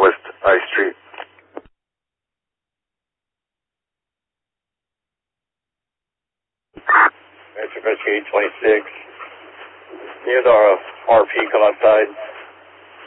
West I Street. Metro 826. Near the RP, come outside.